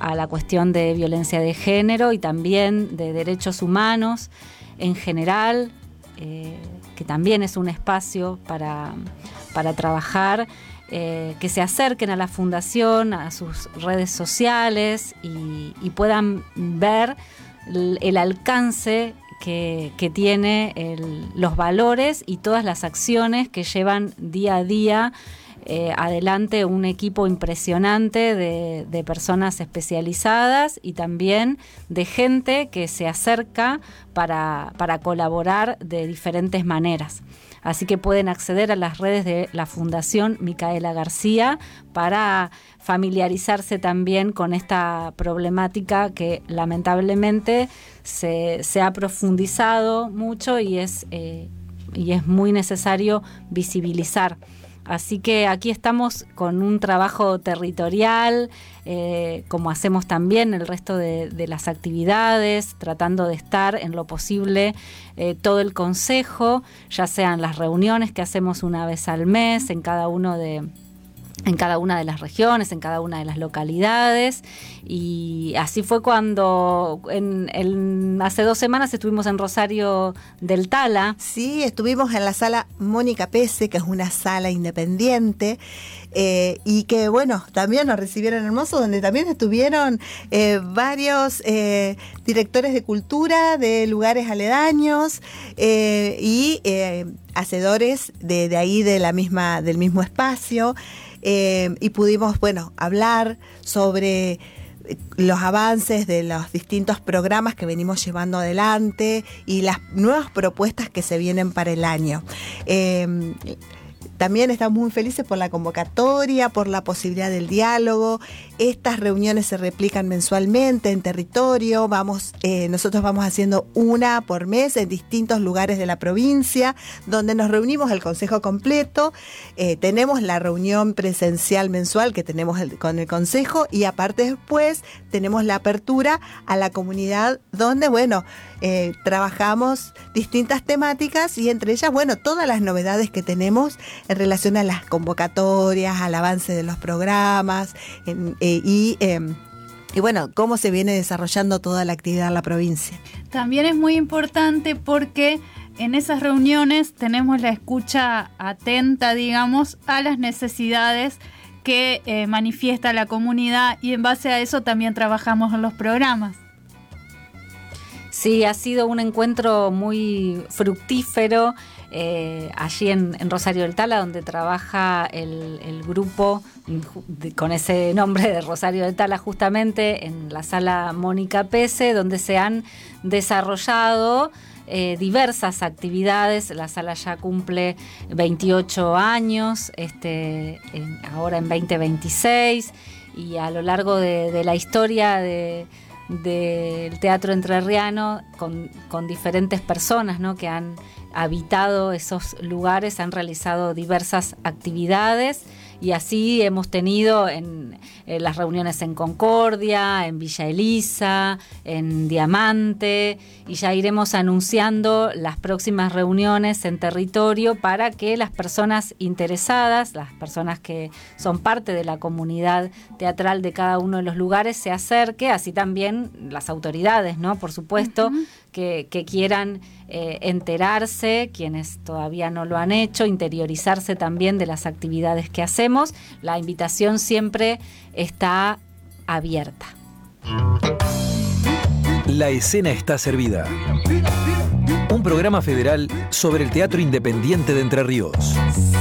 a la cuestión de violencia de género y también de derechos humanos en general, que también es un espacio para trabajar, que se acerquen a la fundación, a sus redes sociales y puedan ver el alcance que tiene los valores y todas las acciones que llevan día a día adelante un equipo impresionante de personas especializadas y también de gente que se acerca para colaborar de diferentes maneras. Así que pueden acceder a las redes de la Fundación Micaela García para familiarizarse también con esta problemática que lamentablemente se ha profundizado mucho y es muy necesario visibilizar. Así que aquí estamos con un trabajo territorial, como hacemos también el resto de las actividades, tratando de estar en lo posible todo el consejo, ya sean las reuniones que hacemos una vez al mes en cada una de las regiones, en cada una de las localidades, y así fue cuando hace 2 semanas estuvimos en Rosario del Tala. Sí, estuvimos en la sala Mónica Pese, que es una sala independiente, y que bueno, también nos recibieron hermoso, donde también estuvieron varios directores de cultura de lugares aledaños y hacedores de ahí del mismo espacio. Y pudimos, hablar sobre los avances de los distintos programas que venimos llevando adelante y las nuevas propuestas que se vienen para el año. También estamos muy felices por la convocatoria, por la posibilidad del diálogo. Estas reuniones se replican mensualmente en territorio. Nosotros vamos haciendo una por mes en distintos lugares de la provincia, donde nos reunimos el consejo completo. Tenemos la reunión presencial mensual que tenemos con el consejo, y aparte después tenemos la apertura a la comunidad, donde trabajamos distintas temáticas, y entre ellas, todas las novedades que tenemos en relación a las convocatorias, al avance de los programas y cómo se viene desarrollando toda la actividad en la provincia. También es muy importante porque en esas reuniones tenemos la escucha atenta, digamos, a las necesidades que manifiesta la comunidad, y en base a eso también trabajamos en los programas. Sí, ha sido un encuentro muy fructífero allí en Rosario del Tala, donde trabaja el grupo con ese nombre de Rosario del Tala, justamente en la sala Mónica Pese, donde se han desarrollado diversas actividades. La sala ya cumple 28 años, ahora en 2026, y a lo largo de la historia del teatro entrerriano, con diferentes personas, ¿no?, que han habitado esos lugares, han realizado diversas actividades, y así hemos tenido en las reuniones en Concordia, en Villa Elisa, en Diamante, y ya iremos anunciando las próximas reuniones en territorio para que las personas interesadas, las personas que son parte de la comunidad teatral de cada uno de los lugares, se acerque, así también las autoridades, ¿no?, por supuesto, que quieran enterarse, quienes todavía no lo han hecho, interiorizarse también de las actividades que hacemos. La invitación siempre está abierta. La escena está servida. Un programa federal sobre el teatro independiente de Entre Ríos.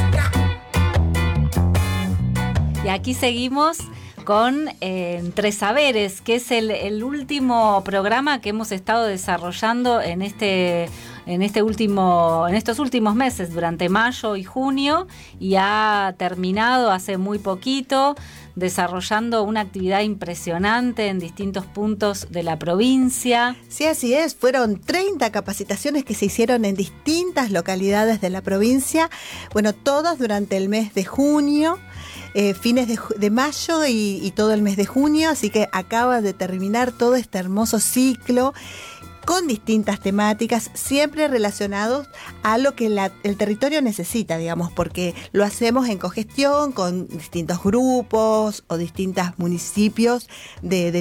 Y aquí seguimos con Entre Saberes, que es el último programa que hemos estado desarrollando en estos últimos meses, durante mayo y junio, y ha terminado hace muy poquito, desarrollando una actividad impresionante en distintos puntos de la provincia. Sí, así es. Fueron 30 capacitaciones que se hicieron en distintas localidades de la provincia, todas durante el mes de junio, fines de mayo y todo el mes de junio, así que acaba de terminar todo este hermoso ciclo con distintas temáticas, siempre relacionados a lo que el territorio necesita, digamos, porque lo hacemos en cogestión con distintos grupos o distintos municipios de